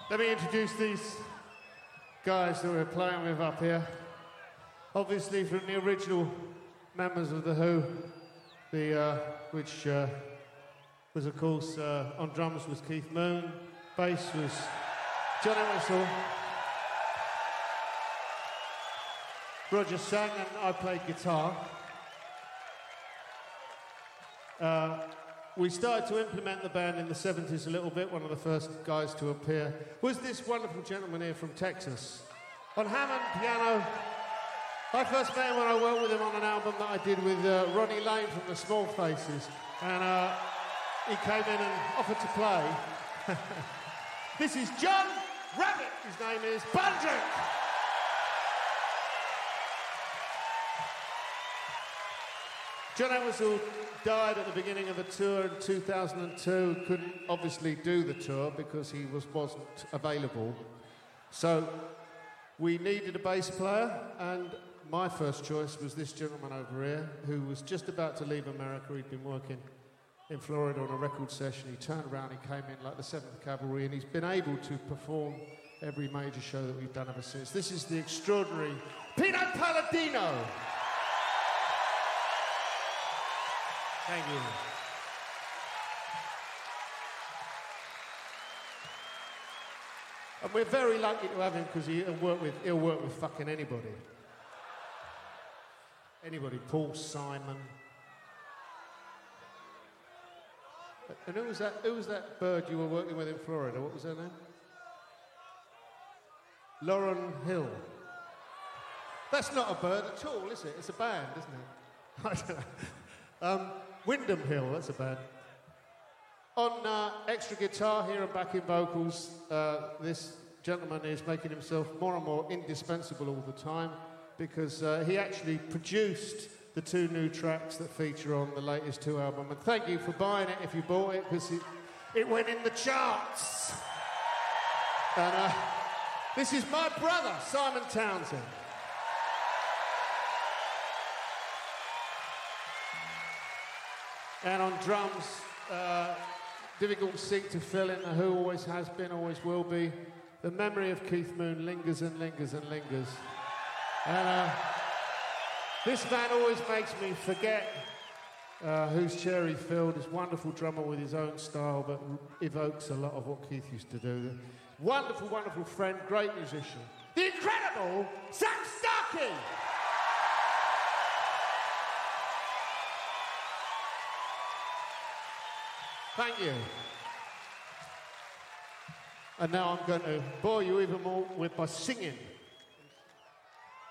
Let me introduce these guys that we're playing with up here. Obviously from the original members of The Who, which was of course, on drums was Keith Moon, bass was John Entwistle, Roger sang and I played guitar. We started to implement the band in the 70s a little bit. One of the first guys to appear was this wonderful gentleman here from Texas. On Hammond piano, I first met him when I worked with him on an album that I did with Ronnie Lane from the Small Faces. And he came in and offered to play. This is John Rabbit. His name is Bundrick. John Entwistle died at the beginning of the tour in 2002. Couldn't obviously do the tour because he wasn't available. So we needed a bass player, and my first choice was this gentleman over here, who was just about to leave America. He'd been working in Florida on a record session. He turned around, he came in like the 7th Cavalry, and he's been able to perform every major show that we've done ever since. This is the extraordinary Pino Palladino. Thank you. And we're very lucky to have him because he'll work with fucking anybody. Anybody, Paul Simon. And who was that bird you were working with in Florida? What was her name? Lauryn Hill. That's not a bird at all, is it? It's a band, isn't it? I don't know. Wyndham Hill, that's a band. On extra guitar here and backing vocals, this gentleman is making himself more and more indispensable all the time because he actually produced the 2 new tracks that feature on the latest 2 album. And thank you for buying it if you bought it, because it went in the charts. And this is my brother, Simon Townsend. And on drums, difficult seat to fill in. The Who always has been, always will be. The memory of Keith Moon lingers and lingers and lingers. And this man always makes me forget whose chair he filled. This wonderful drummer with his own style, but evokes a lot of what Keith used to do. Wonderful, wonderful friend, great musician. The incredible Zak Starkey! Thank you. And now I'm going to bore you even more by singing.